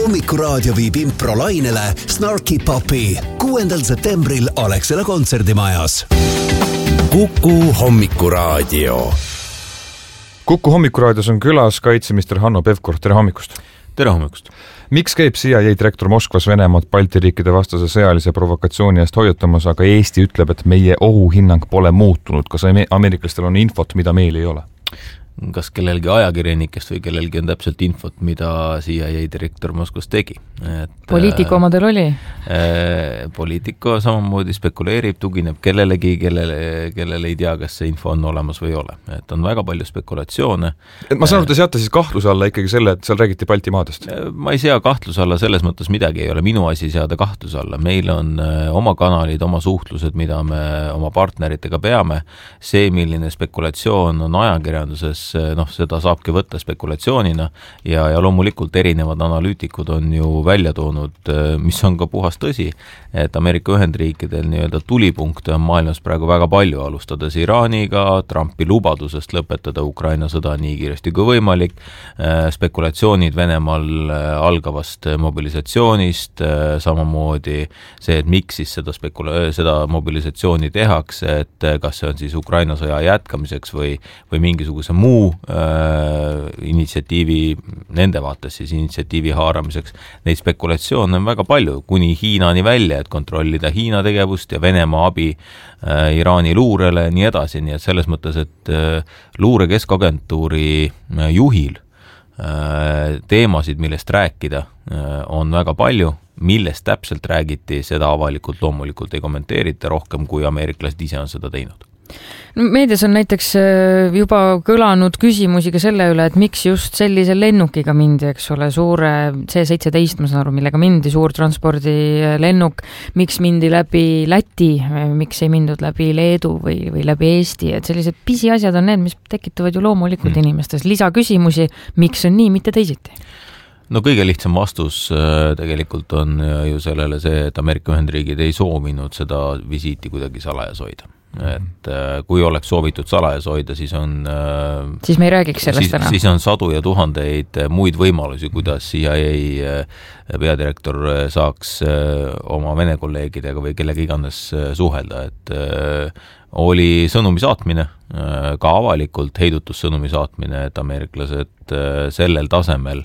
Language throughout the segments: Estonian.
Hommikuraadio viib improlainele Snarky Puppy 6. septembril Alexela kontserdimajas. Kuku Hommikuraadio. Kuku Hommikuraadios on külas kaitseminister Hanno Pevkur. Tere hommikust! Tere hommikust! Miks käib CIA direktor Moskvas Venemaad Balti riikide vastase sõjalise provokatsiooni eest hoiatamas, aga Eesti ütleb, et meie ohuhinnang pole muutunud? Kas ameeriklastel on infot, mida meil ei ole? Kas kellelgi ajakirjanikest või kellelgi on täpselt infot, mida CIA direktor Moskvas tegi? Poliitiku omadel oli? Poliitiku samamoodi spekuleerib, tugineb kellelegi, kellele ei tea, kas see info on olemas või ei ole. Et on väga palju spekulatsioone. Ma saan aru, te seate siis kahtluse alla ikkagi selle, et seal räägiti Baltimaadest? Ma ei sea kahtluse alla, selles mõttes midagi ei ole. Minu asi seada kahtluse alla. Meil on oma kanalid, oma suhtlused, mida me oma partneritega peame. See, milline spekulatsioon on ajakirjanduses, seda saabki võtta spekulatsioonina ja loomulikult erinevad analüütikud on ju välja toonud, mis on ka puhas tõsi, et Ameerika Ühendriikidel nii-öelda tulipunkte on maailmas praegu väga palju, alustades Iraaniga, Trumpi lubadusest lõpetada Ukraina sõda nii kiiresti kui võimalik, spekulatsioonid Venemaal algavast mobilisatsioonist, samamoodi see, et miks siis seda mobilisatsiooni tehakse, et kas see on siis Ukraina sõja jätkamiseks või mingisuguse muu initsiatiivi, nende vaates siis initsiatiivi haaramiseks. Neid spekulatsioone on väga palju, kuni Hiinani välja, et kontrollida Hiina tegevust ja Venemaa abi Iraani luurele, nii edasi. Nii et selles mõttes, et luure keskagentuuri juhil teemasid, millest rääkida, on väga palju. Millest täpselt räägiti, seda avalikult loomulikult ei kommenteerita rohkem, kui ameeriklased ise on seda teinud. Meedias on näiteks juba kõlanud küsimusi ka selle üle, et miks just sellise lennukiga mindi, eks ole, suure C-17, ma saan aru, millega mindi, suur transpordilennuk, miks mindi läbi Läti, miks ei mindud läbi Leedu või läbi Eesti, et sellised pisiasjad on need, mis tekitavad ju loomulikult inimestes lisaküsimusi, miks on nii, mitte teisiti? No kõige lihtsam vastus tegelikult on ju sellele see, et Ameerika Ühendriigid ei soovinud seda visiiti kuidagi salajas hoida. Et kui oleks soovitud salajas hoida, siis on siis me ei räägiks sellest täna. Siis on sadu ja tuhandeid muid võimalusi, kuidas CIA peadirektor saaks oma Vene kolleegidega või kellega iganes suhelda, et oli sõnumi saatmine, ka avalikult heidutussõnumi saatmine, et ameeriklased sellel tasemel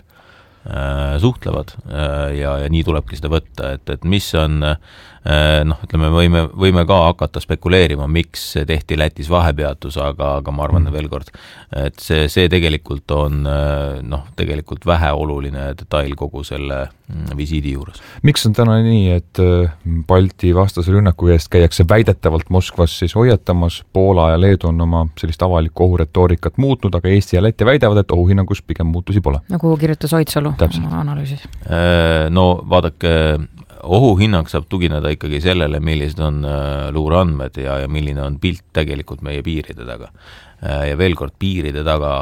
suhtlevad ja nii tulebki seda võtta, et mis on ütleme, võime ka hakata spekuleerima, miks tehti Lätis vahepeatus, aga ma arvan veel kord, et see tegelikult on tegelikult väheoluline detail kogu selle visiidi juures. Miks on täna nii, et Balti vastase rünnaku eest käiakse väidetavalt Moskvas siis hoiatamas, Poola ja Leedu on oma sellist avalikku ohuretoorikat muutnud, aga Eesti ja Läti väidavad, et ohuhinnangus pigem muutusi pole? Nagu kirjutas Oidsalu analüüsis. No vaadake, ohuhinnang saab tugineda ikkagi sellele, millised on luureandmed ja milline on pilt tegelikult meie piiride taga. Ja veel kord, piiride taga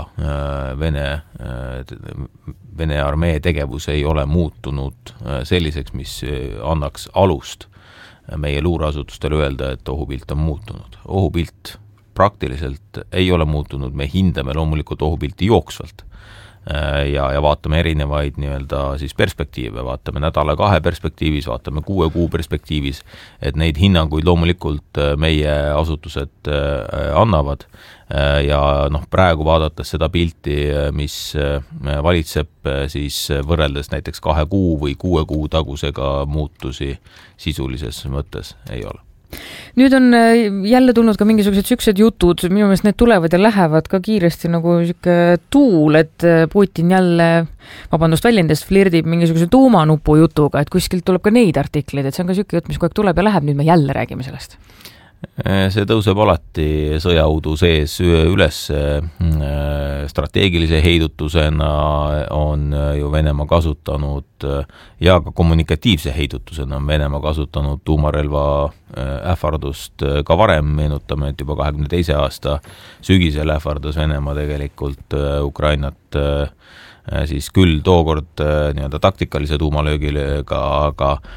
Vene armee tegevus ei ole muutunud selliseks, mis annaks alust meie luureasutustele öelda, et ohupilt on muutunud. Ohupilt praktiliselt ei ole muutunud, me hindame loomulikult ohupilti jooksvalt. Ja vaatame erinevaid siis perspektiive, vaatame nädala-2 perspektiivis, vaatame 6 kuu perspektiivis, et neid hinnanguid loomulikult meie asutused annavad ja praegu vaadates seda pilti, mis valitseb siis võrreldes näiteks 2 kuu või 6 kuu tagusega muutusi sisulises mõttes ei ole. Nüüd on jälle tulnud ka mingisugused süksed jutud, minu meelest need tulevad ja lähevad ka kiiresti nagu siuke tuul, et Putin jälle, väljendest flirdib mingisuguse tuumanupu jutuga, et kuskilt tuleb ka neid artikleid, et see on ka siuke jutt, mis kogu aeg tuleb ja läheb, nüüd me jälle räägime sellest. See tõuseb alati sõjaudu sees üles strateegilise heidutusena on ju Venemaa kasutanud ja ka kommunikatiivse heidutusena on Venemaa kasutanud tuumarelva ähvardust ka varem, meenutame, et juba 22. aasta sügisel ähvardas Venemaa tegelikult Ukrainat siis küll tookord taktikalise tuumalöögiga,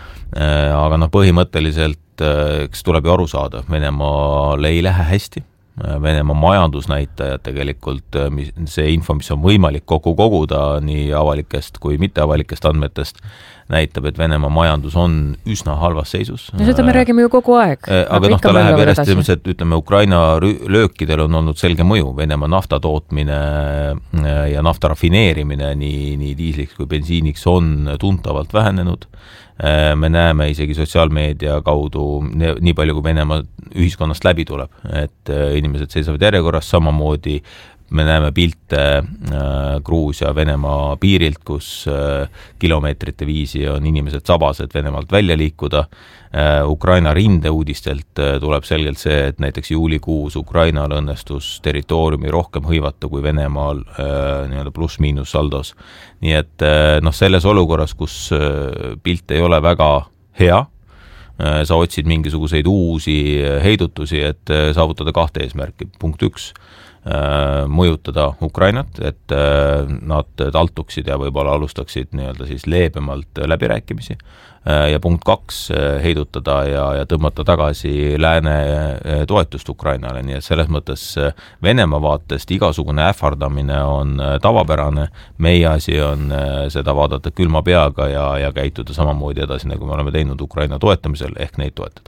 aga põhimõtteliselt eks tuleb ju aru saada, Venemaal ei lähe hästi, Venemaa majandusnäitajad tegelikult, see info, mis on võimalik kokku koguda nii avalikest kui mitteavalikest andmetest, näitab, et Venemaa majandus on üsna halvas seisus. Ja seda me räägime ju kogu aeg. Aga ta läheb järjest, et ütleme, Ukraina löökidel on olnud selge mõju. Venemaa nafta tootmine ja nafta rafineerimine nii diisliks kui bensiiniks on tuntavalt vähenenud. Me näeme isegi sotsiaalmeedia kaudu nii palju, kui Venemaa ühiskonnast läbi tuleb, et inimesed seisavad järjekorras, samamoodi me näeme pilte Gruusia Venemaa piirilt, kus kilomeetrite viisi on inimesed sabas, et Venemaalt välja liikuda. Ukraina rindeuudistelt tuleb selgelt see, et näiteks juulikuus Ukrainal õnnestus territooriumi rohkem hõivata kui Venemaal pluss-miinus saldos. Nii et selles olukorras, kus pilt ei ole väga hea, sa otsid mingisuguseid uusi heidutusi, et saavutada 2 eesmärki. Punkt 1. Mõjutada Ukrainat, et nad taltuksid ja võib-olla alustaksid siis leebemalt läbirääkimisi. Ja punkt 2, heidutada ja tõmmata tagasi lääne toetust Ukrainale. Nii et selles mõttes Venemaa vaatest igasugune ähvardamine on tavapärane. Meie asi on seda vaadata külma peaga ja käituda samamoodi edasi, nagu me oleme teinud Ukraina toetamisel, ehk neid toetada.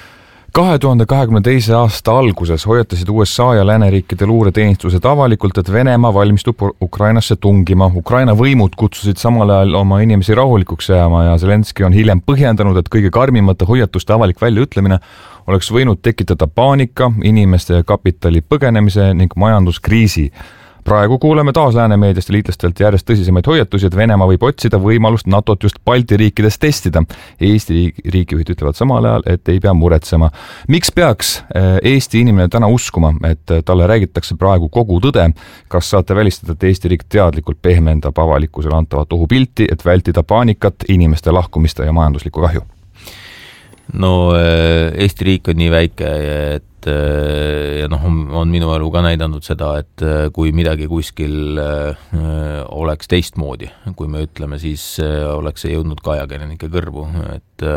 2022. aasta alguses hoiatasid USA ja lääneriikide luureteenistused avalikult, et Venemaa valmistub Ukrainasse tungima. Ukraina võimud kutsusid samal ajal oma inimesi rahulikuks jääma ja Zelenski on hiljem põhjendanud, et kõige karmimate hoiatuste avalik väljaütlemine oleks võinud tekitada paanika, inimeste ja kapitali põgenemise ning majanduskriisi. Praegu kuuleme taas läänemeediast ja liitlastelt järjest tõsisemaid hoiatusi, et Venemaa võib otsida võimalust NATOt just Balti riikides testida. Eesti riigijuhid ütlevad samal ajal, et ei pea muretsema. Miks peaks Eesti inimene täna uskuma, et talle räägitakse praegu kogu tõde? Kas saate välistada, et Eesti riik teadlikult pehmendab avalikkusele antavat ohupilti, et vältida paanikat, inimeste lahkumist ja majanduslikku kahju? No Eesti riik on nii väike, et ja on minu elu ka näidanud seda, et kui midagi kuskil oleks teistmoodi, kui me ütleme, siis oleks see jõudnud ka ajakirjanike kõrvu, et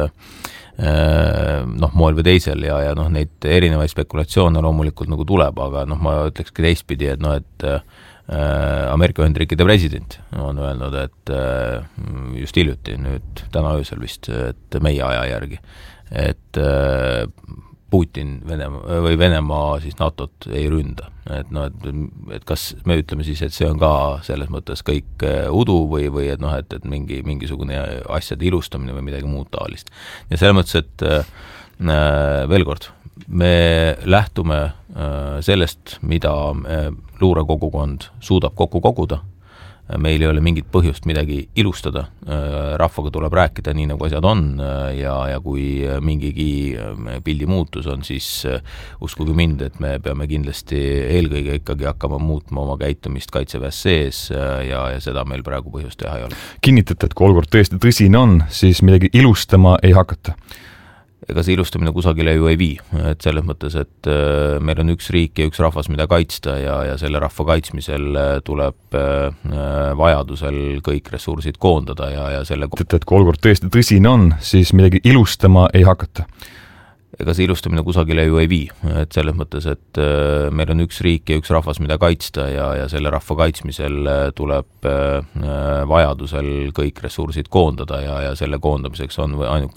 moel või teisel ja neid erinevaid spekulatsioone loomulikult nagu tuleb, aga ma ütlekski teistpidi, et Ameerika Ühendriikide president on öelnud, et just hiljuti, nüüd täna öösel vist, et meie aja järgi, et Putin Venemaa siis NATOt ei ründa. Et kas me ütleme siis, et see on ka selles mõttes kõik udu või et mingisugune asjade ilustamine või midagi muud taolist. Ja selles mõttes, et veel kord, me lähtume sellest, mida luurekogukond suudab kokku koguda. Meil ei ole mingit põhjust midagi ilustada, rahvaga tuleb rääkida nii, nagu asjad on ja kui mingigi pildi muutus on, siis uskuge mind, et me peame kindlasti eelkõige ikkagi hakkama muutma oma käitumist kaitseväes sees ja seda meil praegu põhjust teha ei ole. Kinnitate, et kui olukord tõesti tõsine on, siis midagi ilustama ei hakata? Ega see ilustamine kusagile ju ei vii, et selles mõttes, et meil on üks riik ja üks rahvas, mida kaitsta ja selle rahva kaitsmisel tuleb vajadusel kõik ressursid koondada ja selle... Et kui olukord tõesti tõsine on, siis midagi ilustama ei hakata? Ega see ilustamine kusagile ju ei vii, et selles mõttes, et meil on üks riik ja üks rahvas, mida kaitsta ja selle rahva kaitsmisel tuleb vajadusel kõik ressursid koondada ja selle koondamiseks on